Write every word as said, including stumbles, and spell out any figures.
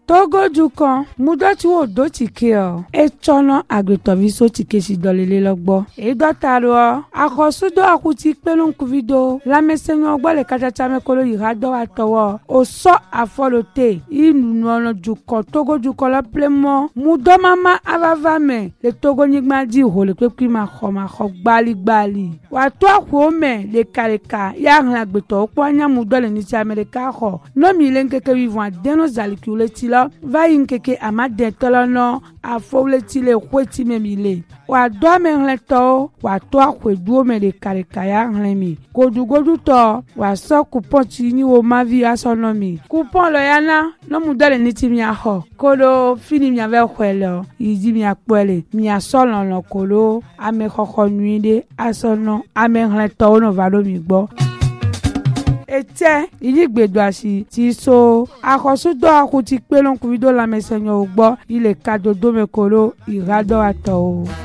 Togo dukan mudoti wo do tike o e chono agbetovi so tike si dolele logbo e dotaro akosudo akuti pelon kuvido la mesenyo gbo le kachacha me kolo irado atowo o so afolote inu ono dukan Togo dukan lo plemo mudo mama avava me le Togo nigma di ho le pepi ma kho ma kho gbali gbali wa to akwo me le kaleka ya ran agbeto po anya mudo le ni ti America kho no mi le nkeke vivant deno zalikule va inkeke amade tolono afole tile kweti memile wa do me hleto wa to akweduo me le karikaya hlemi godu godu to wa so coupon ti ni wo mavi asonomi coupon lo yana no mudole ni ti mi aho kolo fini mi ave kwelo izi mi apele mi asolon lo kolo ame khokho nuide asono ame hleto no valo mi gbo ete iligbedo asi ti so akosudo akuti pelon kuvido la mesenyo ugbo ile kadodo mekolo irado ato.